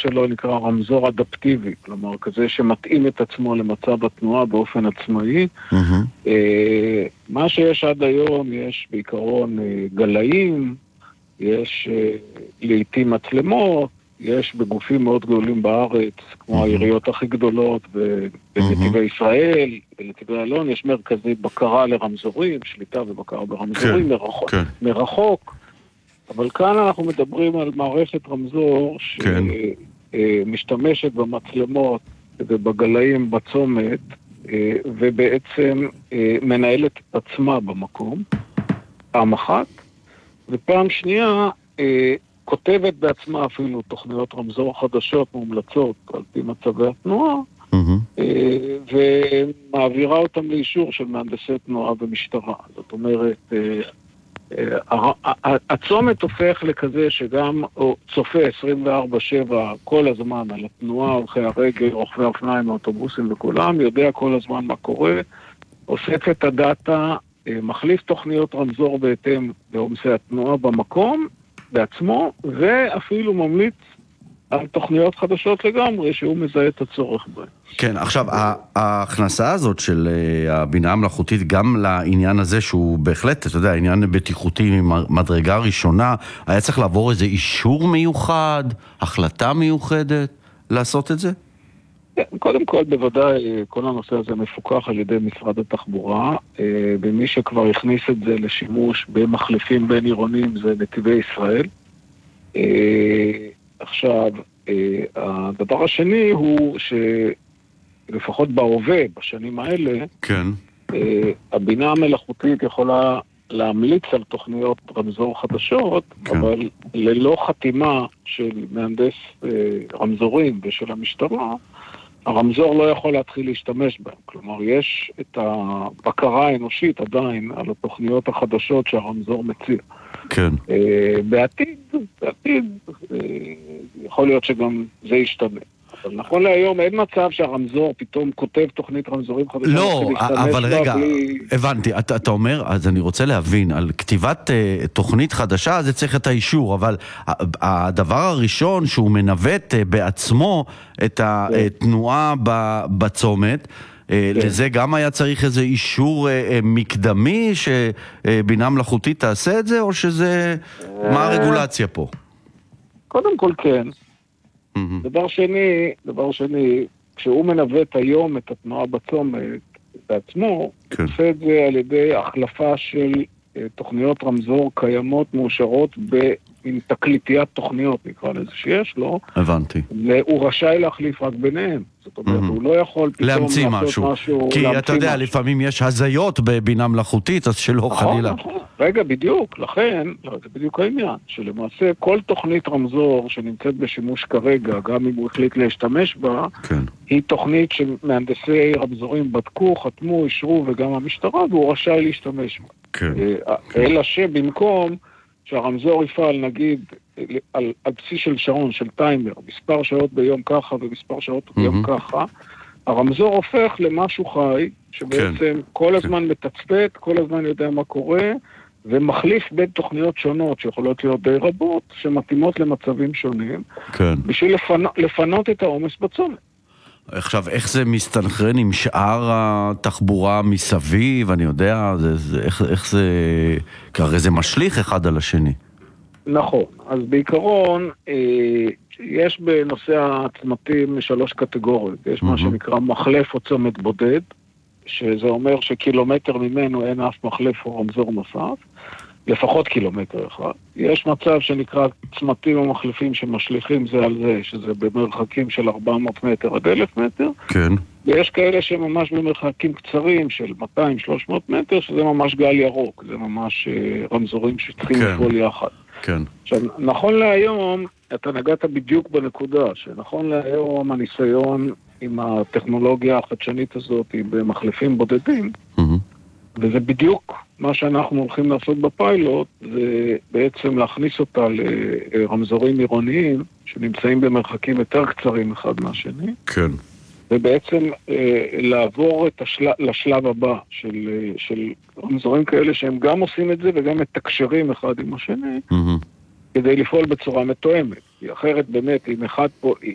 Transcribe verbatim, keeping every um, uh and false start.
שלו נקרא רמזור אדפטיבי, כלומר כזה שמתאים את עצמו למצב התנועה באופן עצמאי. Mm-hmm. מה שיש עד היום, יש בעיקרון גלאים, יש לעתים מצלמות, יש בגופים מאוד גדולים בארץ, כמו העיריות הכי גדולות, בנתיבי ישראל, בנתיבי אלון, יש מרכזי בקרה לרמזורים, שליטה ובקרה ברמזורים, מרחוק, מרחוק. אבל כאן אנחנו מדברים על מערכת רמזור שמשתמשת במצלמות ובגלאים בצומת, ובעצם מנהלת את עצמה במקום, פעם אחת, ופעם שנייה, כותבת בעצמה אפילו תוכניות רמזור חדשות מומלצות על פי מצבי התנועה, mm-hmm. ומעבירה אותם לאישור של מהנדסי תנועה ומשטרה. זאת אומרת, הצומת הופך לכזה שגם צופה עשרים וארבע שבע כל הזמן על התנועה, הולכי הרגל, רוכבי האופניים, האוטובוסים וכולם, יודע כל הזמן מה קורה, אוסף את הדאטה, מחליף תוכניות רמזור בהתאם לעומסי התנועה במקום, בעצמו, ואפילו ממליץ על תוכניות חדשות לגמרי, שהוא מזהה את הצורך בהן. כן, עכשיו, ההכנסה הזאת של הבינה המלאכותית, גם לעניין הזה, שהוא בהחלט, אתה יודע, עניין בטיחותי ממדרגה ראשונה, היה צריך לעבור איזה אישור מיוחד, החלטה מיוחדת, לעשות את זה? קודם כל, בוודאי, כל הנושא הזה מפוקח על ידי משרד התחבורה, במי שכבר הכניס את זה לשימוש במחליפים בין עירונים, זה נתיבי ישראל. עכשיו, הדבר השני הוא שלפחות בהווה, בשנים האלה, כן. הבינה המלאכותית יכולה להמליץ על תוכניות רמזור חדשות, כן. אבל ללא חתימה של מהנדס רמזורים ושל המשטרה, הרמזור לא יכול להתחיל להשתמש בהם. כלומר, יש את הבקרה האנושית עדיין על התוכניות החדשות שהרמזור מציע. כן. בעתיד, בעתיד, יכול להיות שגם זה ישתנה. אבל נכון להיום אין מצב שהרמזור פתאום כותב תוכנית רמזורים חדשה. לא, אבל רגע, בלי... הבנתי, אתה, אתה אומר, אז אני רוצה להבין, על כתיבת uh, תוכנית חדשה, זה צריך את האישור, אבל הדבר הראשון שהוא מנווט uh, בעצמו את התנועה בצומת, uh, לזה גם היה צריך איזה אישור uh, מקדמי שבינה מלאכותית תעשה את זה, או שזה, מה הרגולציה פה? קודם כל כן. דבר שני, דבר שני, כשהוא מנווט היום את התנועה בצומת בעצמו, כן. עושה את זה על ידי החלפה של תוכניות רמזור קיימות מאושרות עם תקליטיית תוכניות, נקרא לזה שיש לו. הבנתי. והוא רשאי להחליף רק ביניהם. זאת אומרת, mm-hmm. הוא לא יכול פתאום להמציא משהו. משהו כי אתה יודע, משהו. לפעמים יש הזיות בבינה מלאכותית, אז שלא נכון, חלילה. נכון. רגע, בדיוק. לכן, זה בדיוק העניין, שלמעשה כל תוכנית רמזור שנמצאת בשימוש כרגע, גם אם הוא החליט להשתמש בה, כן. היא תוכנית שמהנדסי רמזורים בדקו, חתמו, אישרו, וגם המשטרה, והוא רשאי להשתמש בה. כן. אלא שבמקום שהרמזור יפעל, נגיד, על, על בסיס של שעון, של טיימר, מספר שעות ביום ככה ומספר שעות ביום mm-hmm. ככה, הרמזור הופך למשהו חי, שבעצם כן. כל הזמן כן. מתצפת, כל הזמן יודע מה קורה, ומחליף בין תוכניות שונות, שיכולות להיות די רבות, שמתאימות למצבים שונים, כן. בשביל לפנו, לפנות את העומס בצומת. עכשיו, איך זה מסתנכרן עם שאר התחבורה מסביב? אני יודע, זה, זה, איך, איך זה... כרגע זה משליך אחד על השני. נכון. אז בעיקרון, אה, יש בנושא הצמתים שלוש קטגוריות. יש mm-hmm. מה שנקרא מחלף או צומת בודד, שזה אומר שקילומטר ממנו אין אף מחלף או רמזור נוסף, לפחות קילומטר אחד. יש מצב שנקרא צמתים או מחלפים שמשליכים זה על זה, שזה במרחקים של ארבע מאות מטר עד אלף מטר. כן. ויש כאלה שממש במרחקים קצרים של מאתיים שלוש מאות מטר, שזה ממש גל ירוק, זה ממש רמזורים שצריכים כן. לפעול יחד. כן. עכשיו, נכון להיום, אתה נגעת בדיוק בנקודה, שנכון להיום הניסיון עם הטכנולוגיה החדשנית הזאת במחלפים בודדים, mm-hmm. וזה בדיוק מה שאנחנו הולכים לעשות בפיילוט, זה בעצם להכניס אותה לרמזורים עירוניים, שנמצאים במרחקים יותר קצרים אחד מהשני. כן. ובעצם אה, לעבור את השל... לשלב הבא של, של רמזורים כאלה שהם גם עושים את זה וגם מתקשרים אחד עם השני, mm-hmm. כדי לפעול בצורה מתואמת. כי אחרת באמת, אם אחד פה,